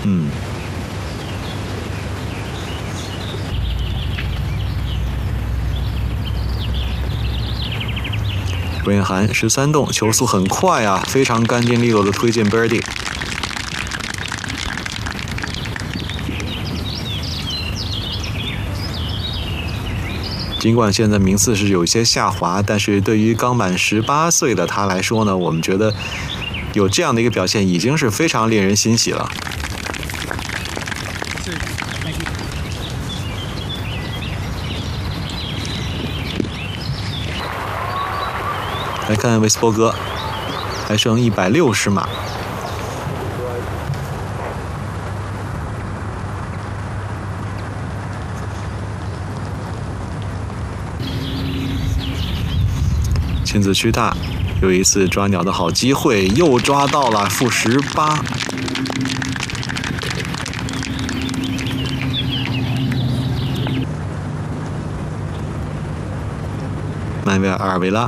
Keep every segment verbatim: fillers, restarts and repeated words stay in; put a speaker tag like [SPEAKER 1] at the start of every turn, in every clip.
[SPEAKER 1] 嗯。韦彦涵十三洞，球速很快啊，非常干净利落的推进 birdie。尽管现在名次是有些下滑，但是对于刚满十八岁的他来说呢，我们觉得有这样的一个表现已经是非常令人欣喜了。来看维斯伯格，还剩一百六十码。亲子区大，有一次抓鸟的好机会，又抓到了，负十八。曼维尔阿尔维拉。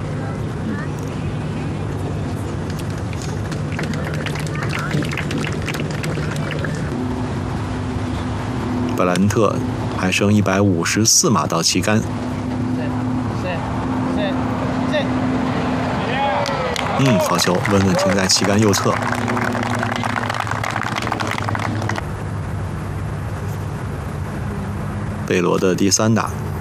[SPEAKER 1] 布兰特还剩一百五十四码到旗杆。嗯，好球，稳稳停在旗杆右侧。贝罗的第三打。